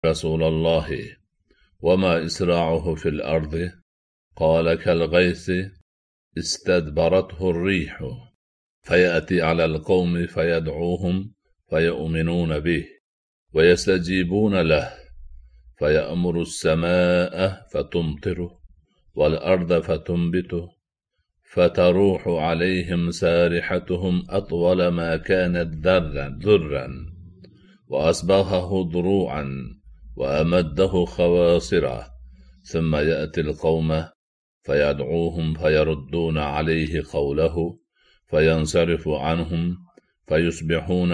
رسول الله وما إسراعه في الأرض؟ قال كالغيث استدبرته الريح، فيأتي على القوم فيدعوهم فيؤمنون به ويستجيبون له، فيأمر السماء فتمطره والأرض فتنبته، فتروح عليهم سارحتهم أطول ما كانت ذرا وأصبغه ضروعا وأمده خواصرا، ثم يأتي القوم فيدعوهم فيردون عليه قوله فينصرف عنهم، فيصبحون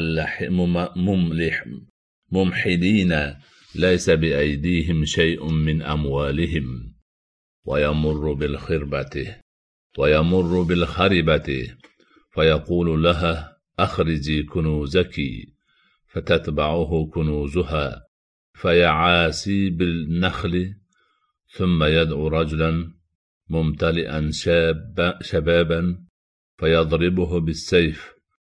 ممحلين ليس بأيديهم شيء من أموالهم، ويمر بالخربة فيقول لها أخرجي كنوزك، فتتبعه كنوزها، فيعاسي بالنخل، ثم يدعو رجلا ممتلئا شبابا فيضربه بالسيف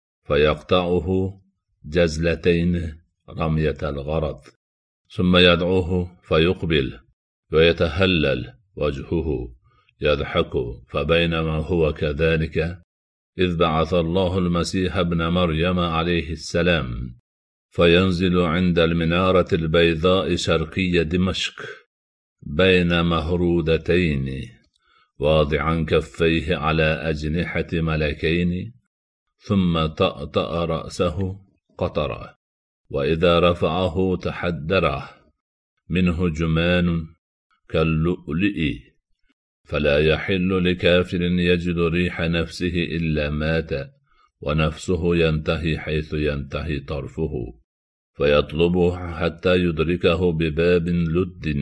فيقطعه جزلتين رمية الغرض، ثم يدعوه فيقبل ويتهلل وجهه يضحك. فبينما هو كذلك إذ بعث الله المسيح ابن مريم عليه السلام، فينزل عند المنارة البيضاء شرقي دمشق بين مهرودتين، واضعا كفيه على أجنحة ملكين، ثم طأطأ رأسه قطرا، وإذا رفعه تحدره منه جمان كاللؤلؤ، فلا يحل لكافر يجد ريح نفسه إلا مات، ونفسه ينتهي حيث ينتهي طرفه، فيطلبه حتى يدركه بباب لد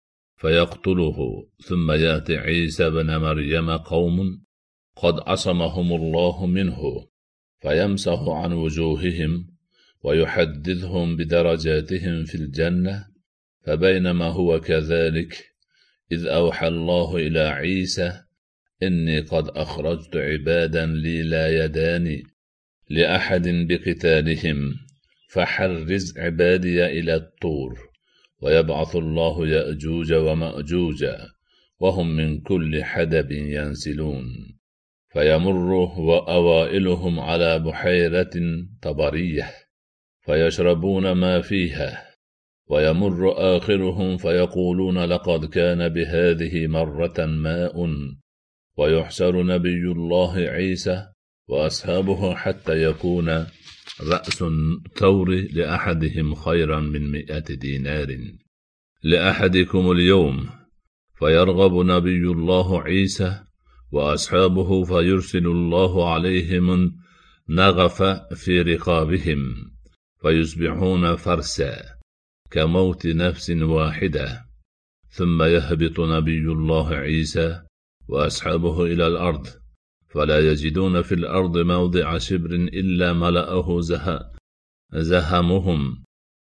فيقتله. ثم يأتي عيسى بن مريم قوم قد عصمهم الله منه، فيمسح عن وجوههم ويحدثهم بدرجاتهم في الجنة. فبينما هو كذلك إذ أوحى الله إلى عيسى إني قد أخرجت عبادا لي لا يدان لأحد بقتالهم، فحرز عبادي إلى الطور، ويبعث الله يأجوج ومأجوج وهم من كل حدب ينسلون، فيمر وأوائلهم على بحيرة طبرية فيشربون ما فيها، ويمر آخرهم فيقولون لقد كان بهذه مرة ماء، ويحشر نبي الله عيسى وأصحابه حتى يكون رأس الثور لأحدهم خيرا من 100 دينار لأحدكم اليوم، فيرغب نبي الله عيسى وأصحابه فيرسل الله عليهم نغف في رقابهم، فيصبحون فرسا كموت نفس واحدة، ثم يهبط نبي الله عيسى وأصحابه إلى الأرض، فلا يجدون في الأرض موضع شبر إلا ملأه زهمهم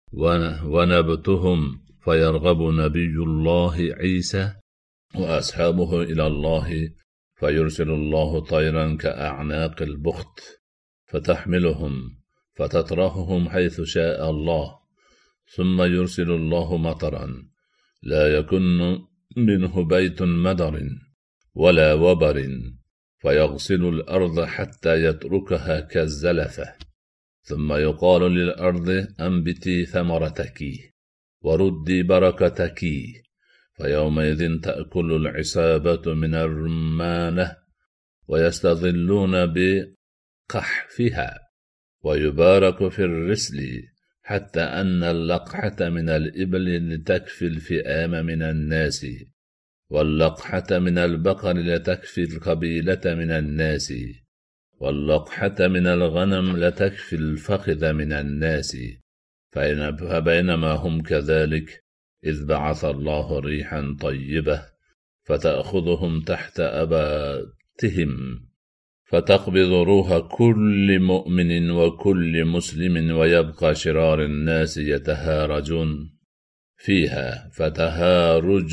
ونبتهم، فيرغب نبي الله عيسى وأصحابه إلى الله، فيرسل الله طيرا كأعناق البخت فتحملهم فتطرحهم حيث شاء الله، ثم يرسل الله مطرا لا يكن منه بيت مدر ولا وبر، فيغسل الأرض حتى يتركها كالزلفة، ثم يقال للأرض أنبتي ثمرتك وردي بركتك، فيومئذ تأكل العصابة من الرمانة ويستظلون بقحفها، ويبارك في الرسل، حتى أن اللقحة من الإبل لتكفي الفئام من الناس، واللقحة من البقر لتكفي القبيلة من الناس، واللقحة من الغنم لتكفي الفخذ من الناس. فبينما هم كذلك إذ بعث الله ريحا طيبة فتأخذهم تحت أباتهم، فتقبض روح كل مؤمن وكل مسلم، ويبقى شرار الناس يتهارجون فيها فتهارج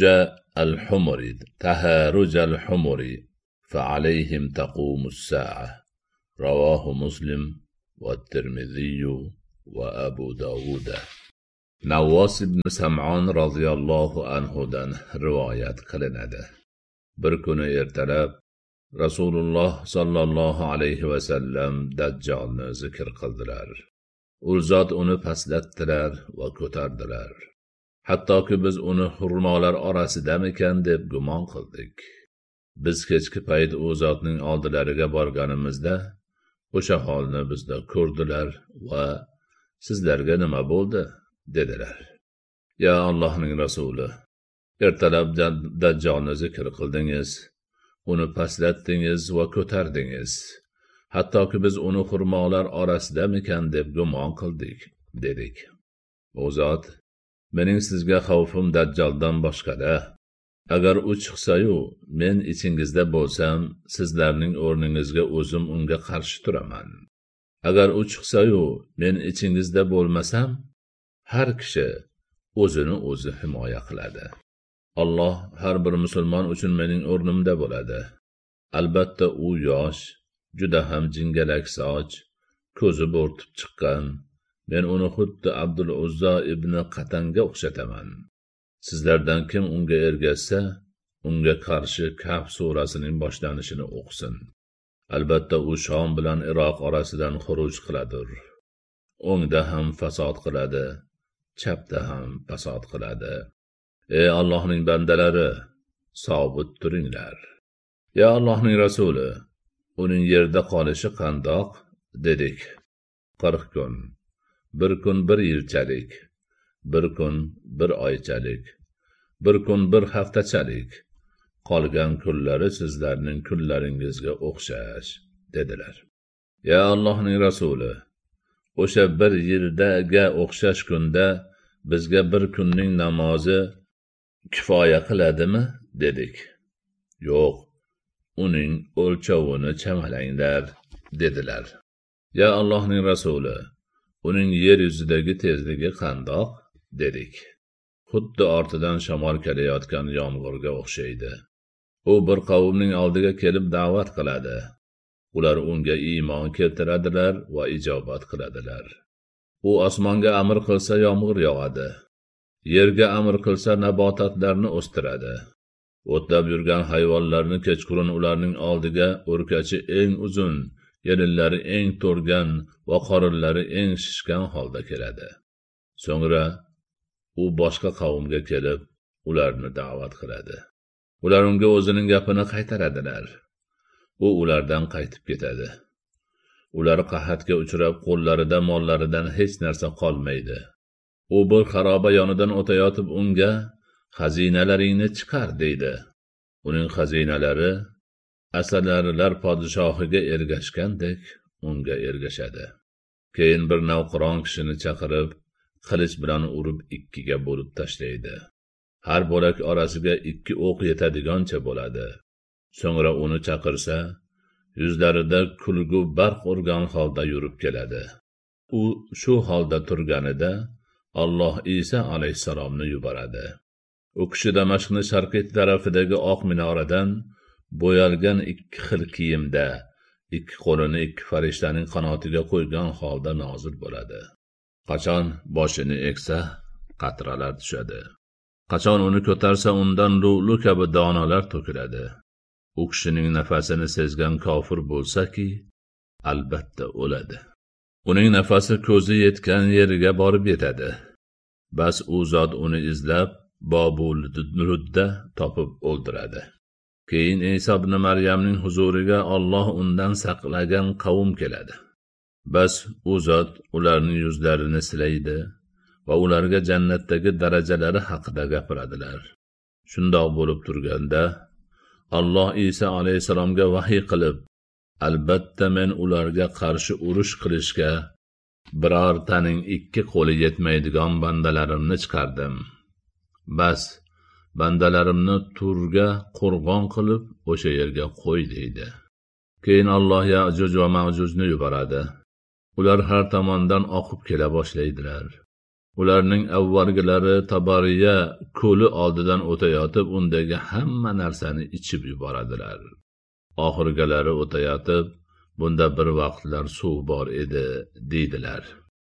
الحمر، فعليهم تقوم الساعة. رواه مسلم والترمذي وأبو داود. Navvos ibn Sam'on radhiyallohu anhudan rivoyat qilinadi. Bir kuni ertalab Rasululloh sallallohu alayhi va sallam Dajjolni zikr qildilar. U zot uni pastlatdilar va ko'tardilar. Hattoki biz uni xurmolar orasidamikan deb gumon qildik. Biz kechki payt u zotning oldilariga borganimizda o'sha holni bizda ko'rdilar va sizlarga nima bo'ldi dedilar. Ya Allohning rasuli, ertalab Dajjolni zikr qildingiz, uni pastlatdingiz va ko'tardingiz. Hattoki biz uni xurmolar orasidamikan deb gumon qildik dedik. O zot, mening sizga xavfim Dajjoldan boshqada. Agar u chiqsa-yu, men ichingizda bo'lsam, sizlarning o'rningizga o'zim unga qarshi turaman. Agar u chiqsa-yu, men ichingizda bo'lmasam, har kishi o'zini o'zi himoya qiladi. Alloh har bir musulmon uchun mening o'rnimda bo'ladi. Albatta u yosh, juda ham jingalak soch, ko'zi bo'rtib chiqqan. Men uni xuddi Abdul Uzza ibn Qatanga o'xshataman. Sizlardan kim unga ergashsa, unga qarshi Kahf surasining boshlanishini o'qisin. Albatta u Shom bilan Iroq orasidan xuruj qiladir. O'ngda ham fasod qiladi, chapda ham fasod qiladi. Ey Allohning bandalari, sobit turinglar. Ya Allohning rasuli, uning yerda qolishi qandoq dedik. 40 kun, bir kun bir yilchalik, bir kun bir oychalik, bir kun bir haftachalik, qolgan kunlari sizlarning kunlaringizga o'xshash dedilar. Ya Allohning rasuli, o'sha bir yildaga o'xshash kunda bizga bir kunning namozi kifoya qiladimi dedik. Yo'q, uning o'lchovini chamalanglar dedilar. Ya Allohning rasuli, uning yer yuzidagi tezligi qandoq dedik. Xuddi ortidan shamol kelayotgan yomg'irga o'xshaydi. U bir qavmning oldiga kelib da'vat qiladi. Ular unga iymon keltiradilar va ijobat qiladilar. U osmonga amr qilsa yomg'ir yog'adi. Yerga amr qilsa nabototlarni o'stiradi. O'tlab yurgan hayvonlarni kechqurun ularning oldiga o'rkachi eng uzun, yelinlari eng to'rgan va qorinlari eng shishgan holda keladi. So'ngra u boshqa qavmga kelib, ularni da'vat qiladi. Ular unga o'zining gapini qaytaradilar. U ulardan qaytib ketadi. Ular qahatga uchrab, qo'llarida mollaridan hech narsa qolmaydi. U bir xaroba yonidan o'tayotib unga xazinalaringni chiqar deydi. Uning xazinalari asalarilar podshohiga ergashgandek unga ergashadi. Keyin bir navqiron kishini chaqirib, qilich bilan urib ikkiga bo'lib tashlaydi. Har bo'lak orasiga 2 o'q yetadigancha bo'ladi. So'ngra uni chaqirsa, yuzlarida kulgu barq urgan holda yurib keladi. U shu holda turganida Alloh Isa alayhisalomni yuboradi. U kishi Damashqning sharqiy tarafidagi oq minoradan bo'yalgan 2 xil kiyimda, 2 qo'lini 2 farishtaning qanotiga qo'ygan holda nozil bo'ladi. Qachon boshini eksa, qatralar tushadi. Qachon uni ko'tarsa, undan lu'lu kabi donalar to'kiladi. U kishining nafasini sezgan kofir bo'lsa-ki, albatta o'ladi. Uning nafasi ko'zi yetgan yeriga borib yetadi. Bas u zot uni izlab Bobul Rudda topib o'ldiradi. Keyin Isa ibn Maryamning huzuriga Alloh undan saqlagan qavm keladi. Bas u zot ularning yuzlarini silaydi va ularga jannatdagi darajalari haqida gapiradilar. Shundoq bo'lib turganda Alloh Isa alayhisalomga vahiy qilib, albatta men ularga qarshi urush qilishga birortaning 2 qo'li yetmaydigan bandalarimni chiqardim. Bas, bandalarimni Turga qo'rg'on qilib o'sha yerga qo'y deydi. Keyin Alloh Ya'juj va Ma'jujni yuboradi. Ular har tomondan oqib kela boshlaydilar. Ularning avvalgilari Tabariya ko'li oldidan o'tayotib, undagi hamma narsani ichib yuboradilar. Oxirgilari o'tayotib, bunda bir vaqtlar suv bor edi deydilar.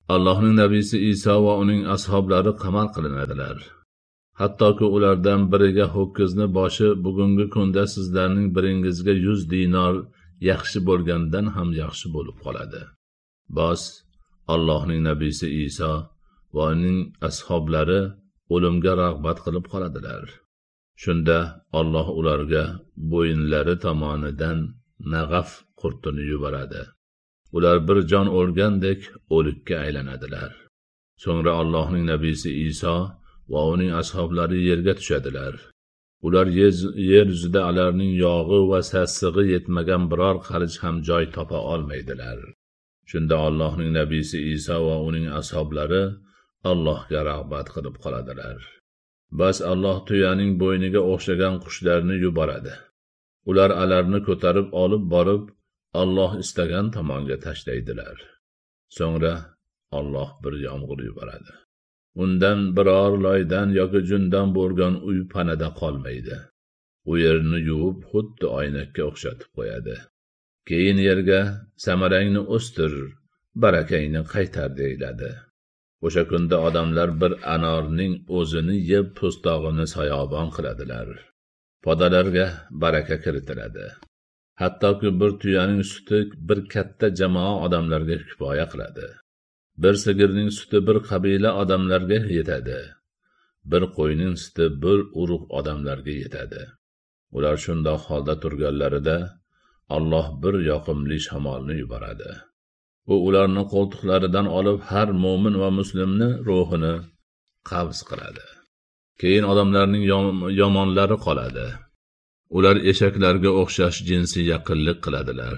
Allohning nabiysi Iso va uning ashablari qamal qilinadilar. Hattoki ulardan biriga ho'kizni boshi bugungi kunda sizlarning biringizga 100 dinor yaxshi bo'lgandan ham yaxshi bo'lib qoladi. Bos Allohning nabiysi Iso va uning ashablari o'limga rag'bat qilib qoladilar. Shunda Alloh ularga bo'yinlari tomonidan nag'af qurtini yuboradi. Ular bir jon o'lgandek o'likka aylanadilar. So'ngra Allohning nabiysi Iso va uning ashablari yerga tushadilar. Ular yer yuzida ularning yog'i va sassig'i yetmagan biror qarich ham joy topa olmaydilar. Shunda Allohning nabiysi Iso va uning ashablari Allohga rag'bat qilib qoladilar. Bas Alloh tuyaning bo'yniga o'xshagan qushlarni yuboradi. Ular alarni ko'tarib olib borib Alloh istagan tomonga tashlaydilar. So'ngra Alloh bir yomg'ir yuboradi. Undan biror loydan yoki jundan bo'lgan uy panada qolmaydi. U yerni yuvib xuddi oynakka o'xshatib qo'yadi. Keyin yerga samarangni o'stir, barakangni qaytar deyiladi. O'sha kunda odamlar bir anorning o'zini yeb po'stog'ini soyobon qiladilar. Podalarga baraka kiritiladi. Hattoki bir tuyaning suti bir katta jamoa odamlarga kifoya qiladi. Bir sigirning suti bir qabila odamlarga yetadi. Bir qo'yning suti bir urug' odamlarga yetadi. Ular shundoq holda turganlarida Alloh bir yoqimli shamolni yuboradi. U ularni qo'ltiqlaridan olib har mo'min va muslimni ruhini qabz qiladi. Keyin odamlarning yomonlari qoladi. Ular eshaklarga o'xshash jinsiy yaqinlik qiladilar.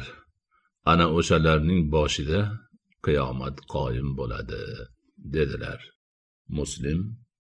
Ana o'shalarning boshida qiyomat qoyim bo'ladi, dedilar. Muslim,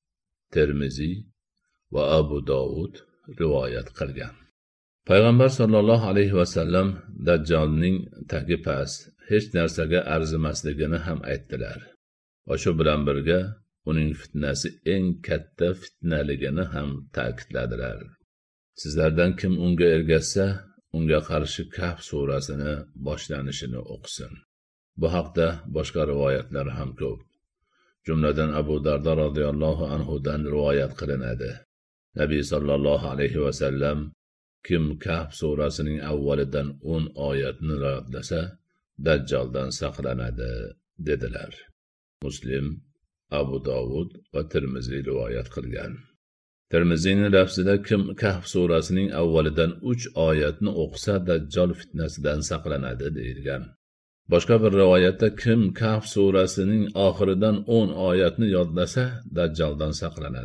Termiziy va Abu Dovud rivoyat qilgan. Payg'ambar sollallohu alayhi va sallam Dajjolning tagi past, hech narsaga arzimasligini ham aytdilar. Va shu bilan birga uning fitnasi eng katta fitnaligini ham ta'kidladilar. Sizlardan kim unga ergashsa, unga qarshi Kahf surasini boshlanishini o'qisin. Bu haqda boshqa rivoyatlar ham ko'p. Jumladan Abu Dardo radhiyallohu anhu dan rivoyat qilinadi. Nabiy sallallohu alayhi va sallam kim Kahf surasining avvalidan 10 oyatni yodlasa, Dajjoldan saqlanadi dedilar. Muslim, Abu Dovud va Termiziy rivoyat qilgan. Termiziyning lafzida kim Kahf surasining avvalidan 3 oyatni o'qisa, Dajjol fitnasidan saqlanadi deyilgan. Boshqa bir rivoyatda kim Kahf surasining oxiridan 10 oyatni yodlasa, Dajjoldan saqlanadi.